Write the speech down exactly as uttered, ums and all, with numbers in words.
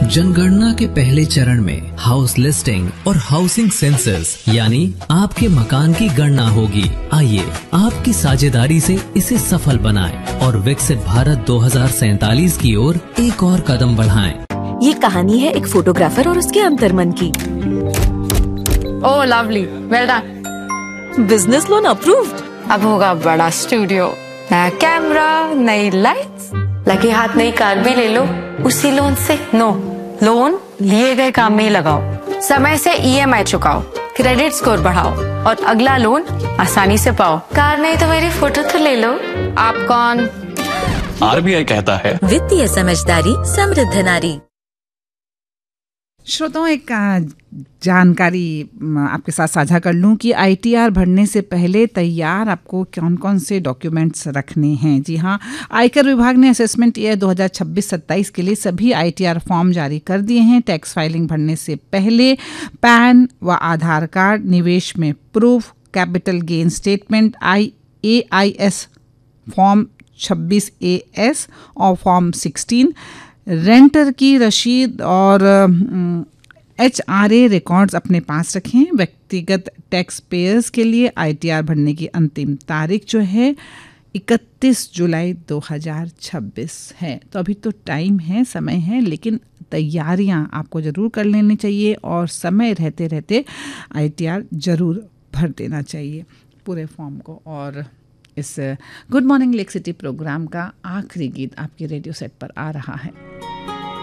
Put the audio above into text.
जनगणना के पहले चरण में हाउस लिस्टिंग और हाउसिंग सेंसस यानी आपके मकान की गणना होगी। आइए आपकी साझेदारी से इसे सफल बनाएं और विकसित भारत दो हज़ार सैतालीस की ओर एक और कदम बढ़ाएं। ये कहानी है एक फोटोग्राफर और उसके अंतर्मन की। ओह lovely, well done. Business loan approved. अब होगा बड़ा स्टूडियो, नया कैमरा, नई लाइट्स, लगे हाथ नई कार भी ले लो उसी लोन से। नो, लोन लिए गए काम में ही लगाओ, समय से ईएमआई चुकाओ, क्रेडिट स्कोर बढ़ाओ और अगला लोन आसानी से पाओ। कार नहीं तो मेरी फोटो तो ले लो। आप कौन? आरबीआई कहता है वित्तीय समझदारी समृद्ध नारी। श्रोताओं, एक जानकारी आपके साथ साझा कर लूं कि आईटीआर भरने से पहले तैयार आपको कौन कौन से डॉक्यूमेंट्स रखने हैं। जी हां, आयकर विभाग ने असेसमेंट ईयर दो हज़ार छब्बीस सत्ताईस के लिए सभी आईटीआर फॉर्म जारी कर दिए हैं। टैक्स फाइलिंग भरने से पहले पैन व आधार कार्ड, निवेश में proof, capital gain statement, I A I S form छब्बीस ए एस और फॉर्म सोलह, रेंटर की रसीद और एच आर ए रिकॉर्ड्स अपने पास रखें। व्यक्तिगत टैक्स पेयर्स के लिए आईटीआर भरने की अंतिम तारीख जो है इकतीस जुलाई दो हज़ार छब्बीस है। तो अभी तो टाइम है, समय है, लेकिन तैयारियां आपको ज़रूर कर लेनी चाहिए और समय रहते रहते आईटीआर ज़रूर भर देना चाहिए पूरे फॉर्म को। और इस good morning lake city programme का आखिरी गीत आपके रेडियो सेट पर आ रहा है।